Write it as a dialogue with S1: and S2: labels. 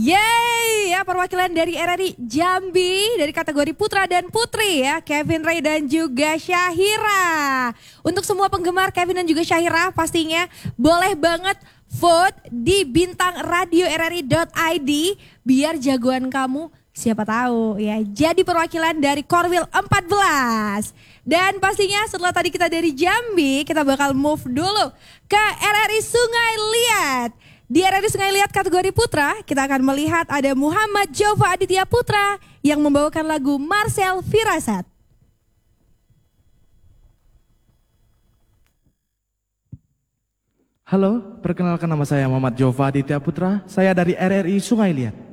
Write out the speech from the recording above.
S1: Yeay, ya perwakilan dari RRI Jambi dari kategori putra dan putri ya, Kevin Ray dan juga Syahira. Untuk semua penggemar Kevin dan juga Syahira pastinya boleh banget vote di bintang radio rri.id biar jagoan kamu siapa tahu ya jadi perwakilan dari Korwil 14. Dan pastinya setelah tadi kita dari Jambi, kita bakal move dulu ke RRI Sungai Liat. Di RRI Sungai Liat kategori putra, kita akan melihat ada Muhammad Jova Aditya Putra yang membawakan lagu Marcel Firasat.
S2: Halo, perkenalkan nama saya Muhammad Jova Aditya Putra. Saya dari RRI Sungai Liat.